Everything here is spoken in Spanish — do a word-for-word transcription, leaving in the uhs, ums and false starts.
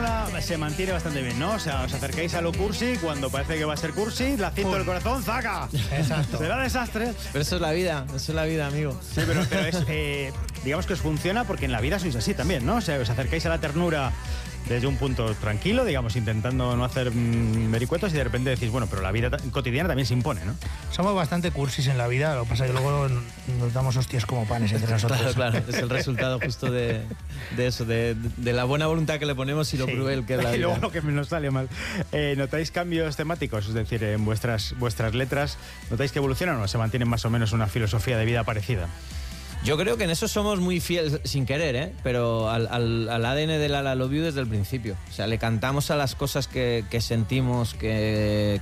fórmula se mantiene bastante bien, ¿no? O sea, os acercáis a lo cursi cuando parece que va a ser cursi, la cinta del corazón, ¡zaca! Exacto. Será desastre. Pero eso es la vida, eso es la vida, amigo. Sí, pero, pero es, eh, digamos que os funciona porque en la vida sois así también, ¿no? O sea, os acercáis a la ternura desde un punto tranquilo, digamos, intentando no hacer mmm, vericuetos y de repente decís, bueno, pero la vida cotidiana también se impone, ¿no? Somos bastante cursis en la vida, lo que pasa es que luego nos damos hostias como panes entre nosotros. Claro, claro, es el resultado justo de, de eso, de, de la buena voluntad que le ponemos y lo sí. cruel que es la vida. Y luego lo que nos sale mal. Eh, ¿Notáis cambios temáticos? Es decir, en vuestras, vuestras letras, ¿notáis que evolucionan o se mantienen más o menos una filosofía de vida parecida? Yo creo que en eso somos muy fieles, sin querer, ¿eh? Pero al, al, al A D N de la I Love You desde el principio. O sea, le cantamos a las cosas que, que sentimos, que,